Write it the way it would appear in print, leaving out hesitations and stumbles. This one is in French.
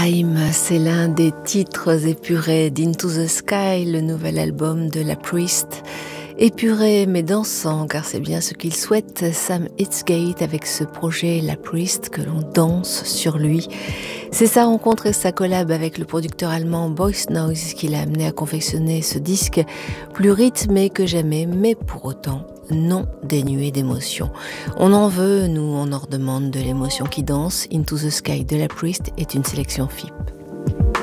Time, c'est l'un des titres épurés d'Into the Sky, le nouvel album de La Priest. Épuré mais dansant, car c'est bien ce qu'il souhaite Sam Heathgate avec ce projet La Priest, que l'on danse sur lui. C'est sa rencontre et sa collab avec le producteur allemand Boys Noize qui l'a amené à confectionner ce disque plus rythmé que jamais, mais pour autant non dénué d'émotion. On en veut, nous, on en redemande de l'émotion qui danse. Into the Sky de La Priest est une sélection FIP.